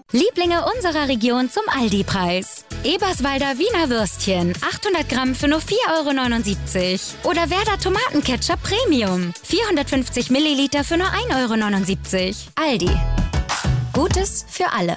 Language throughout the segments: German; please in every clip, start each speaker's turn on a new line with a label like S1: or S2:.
S1: Lieblinge unserer Region zum Aldi-Preis. Eberswalder Wiener Würstchen, 800 Gramm für nur 4,79 € Oder Werder Tomatenketchup Premium, 450 Milliliter für nur 1,79 €. Aldi. Gutes für alle.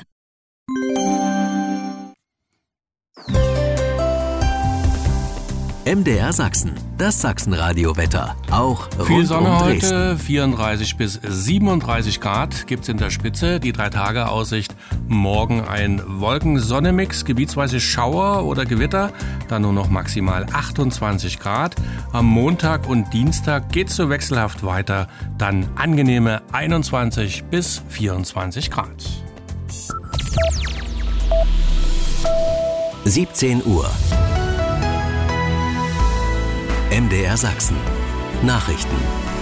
S2: MDR Sachsen, das Sachsenradio-Wetter. Auch rund
S3: viel Sonne
S2: um
S3: heute,
S2: Dresden.
S3: 34 bis 37 Grad gibt's in der Spitze. Die 3-Tage-Aussicht, morgen ein Wolken-Sonne-Mix, gebietsweise Schauer oder Gewitter, dann nur noch maximal 28 Grad. Am Montag und Dienstag geht's so wechselhaft weiter, dann angenehme 21 bis 24 Grad.
S2: 17 Uhr. MDR Sachsen. Nachrichten.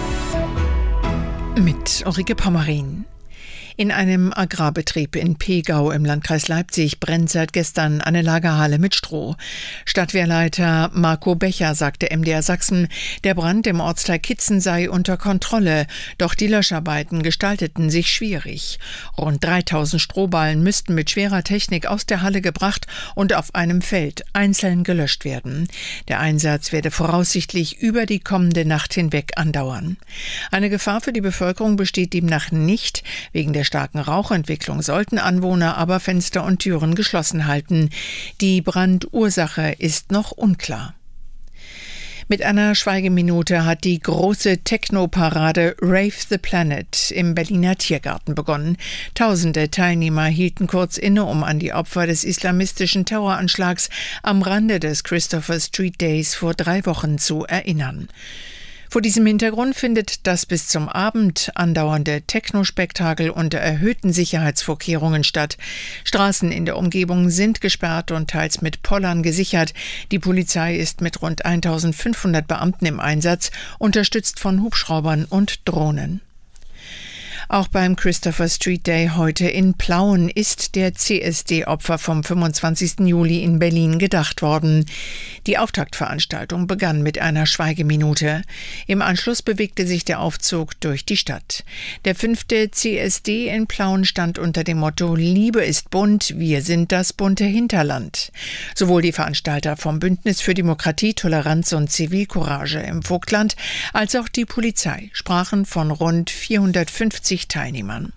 S4: Mit Ulrike Pommerin. In einem Agrarbetrieb in Pegau im Landkreis Leipzig brennt seit gestern eine Lagerhalle mit Stroh. Stadtwehrleiter Marco Becher sagte MDR Sachsen, der Brand im Ortsteil Kitzen sei unter Kontrolle, doch die Löscharbeiten gestalteten sich schwierig. Rund 3000 Strohballen müssten mit schwerer Technik aus der Halle gebracht und auf einem Feld einzeln gelöscht werden. Der Einsatz werde voraussichtlich über die kommende Nacht hinweg andauern. Eine Gefahr für die Bevölkerung besteht demnach nicht. Wegen der starken Rauchentwicklung sollten Anwohner aber Fenster und Türen geschlossen halten. Die Brandursache ist noch unklar. Mit einer Schweigeminute hat die große Techno-Parade Rave the Planet im Berliner Tiergarten begonnen. Tausende Teilnehmer hielten kurz inne, um an die Opfer des islamistischen Terroranschlags am Rande des Christopher Street Days vor 3 Wochen zu erinnern. Vor diesem Hintergrund findet das bis zum Abend andauernde Techno-Spektakel unter erhöhten Sicherheitsvorkehrungen statt. Straßen in der Umgebung sind gesperrt und teils mit Pollern gesichert. Die Polizei ist mit rund 1500 Beamten im Einsatz, unterstützt von Hubschraubern und Drohnen. Auch beim Christopher Street Day heute in Plauen ist der CSD-Opfer vom 25. Juli in Berlin gedacht worden. Die Auftaktveranstaltung begann mit einer Schweigeminute. Im Anschluss bewegte sich der Aufzug durch die Stadt. Der 5. CSD in Plauen stand unter dem Motto Liebe ist bunt, wir sind das bunte Hinterland. Sowohl die Veranstalter vom Bündnis für Demokratie, Toleranz und Zivilcourage im Vogtland als auch die Polizei sprachen von rund 450 Teilnehmern.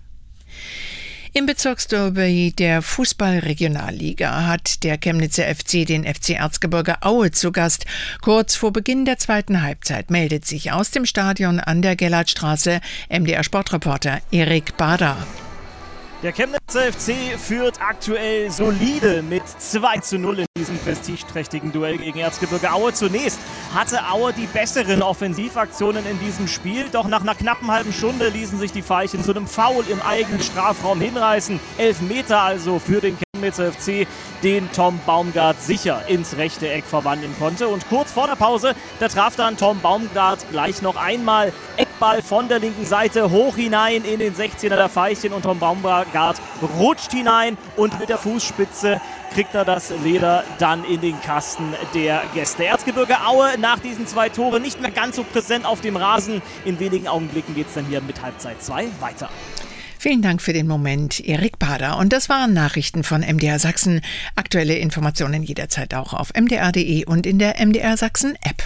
S4: Im Bezirksderby der Fußball-Regionalliga hat der Chemnitzer FC den FC Erzgebirge Aue zu Gast. Kurz vor Beginn der zweiten Halbzeit meldet sich aus dem Stadion an der Gellertstraße MDR-Sportreporter Erik Bader.
S5: Der Chemnitzer FC führt aktuell solide mit 2:0 in diesem prestigeträchtigen Duell gegen Erzgebirge Aue. Zunächst hatte Aue die besseren Offensivaktionen in diesem Spiel, doch nach einer knappen halben Stunde ließen sich die Veilchen zu einem Foul im eigenen Strafraum hinreißen. 11 Meter also für den Chemnitzer FC, den Tom Baumgart sicher ins rechte Eck verwandeln konnte. Und kurz vor der Pause, da traf dann Tom Baumgart gleich noch einmal Eckball von der linken Seite hoch hinein in den 16er der Veilchen und Tom Baumgart rutscht hinein und mit der Fußspitze kriegt er das Leder dann in den Kasten der Gäste. Erzgebirge Aue nach diesen 2 Toren nicht mehr ganz so präsent auf dem Rasen. In wenigen Augenblicken geht es dann hier mit Halbzeit 2 weiter.
S4: Vielen Dank für den Moment, Erik Bader. Und das waren Nachrichten von MDR Sachsen. Aktuelle Informationen jederzeit auch auf mdr.de und in der MDR Sachsen App.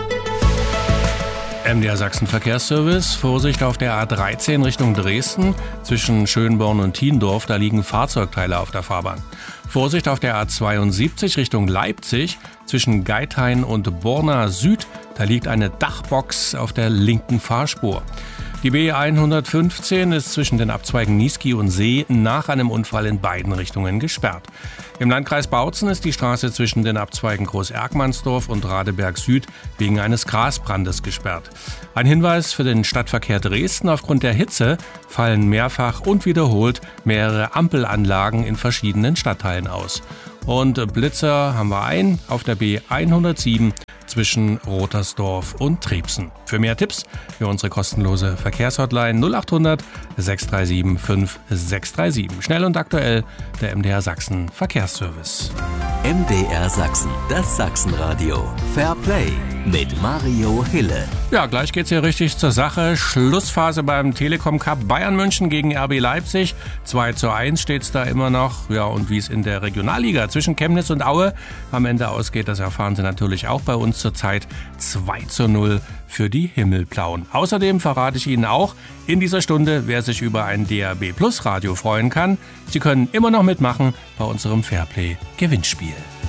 S3: MDR Sachsen Verkehrsservice. Vorsicht auf der A13 Richtung Dresden. Zwischen Schönborn und Thiendorf, da liegen Fahrzeugteile auf der Fahrbahn. Vorsicht auf der A72 Richtung Leipzig. Zwischen Geithain und Borna Süd, da liegt eine Dachbox auf der linken Fahrspur. Die B115 ist zwischen den Abzweigen Niesky und See nach einem Unfall in beiden Richtungen gesperrt. Im Landkreis Bautzen ist die Straße zwischen den Abzweigen Groß-Erkmannsdorf und Radeberg Süd wegen eines Grasbrandes gesperrt. Ein Hinweis für den Stadtverkehr Dresden: Aufgrund der Hitze fallen mehrfach und wiederholt mehrere Ampelanlagen in verschiedenen Stadtteilen aus. Und Blitzer haben wir einen auf der B107 zwischen Rotersdorf und Triebsen. Für mehr Tipps für unsere kostenlose Verkehrshotline 0800 637 5637. Schnell und aktuell der MDR Sachsen Verkehrsservice.
S2: MDR Sachsen, das Sachsenradio. Fair Play mit Mario Hille.
S3: Ja, gleich geht's hier richtig zur Sache. Schlussphase beim Telekom Cup Bayern München gegen RB Leipzig. 2:1 steht's da immer noch. Ja, und wie es in der Regionalliga zwischen Chemnitz und Aue am Ende ausgeht, das erfahren Sie natürlich auch bei uns zurzeit. 2:0 für die Himmelblauen. Außerdem verrate ich Ihnen auch in dieser Stunde, wer sich über ein DAB Plus Radio freuen kann. Sie können immer noch mitmachen bei unserem Fairplay Gewinnspiel.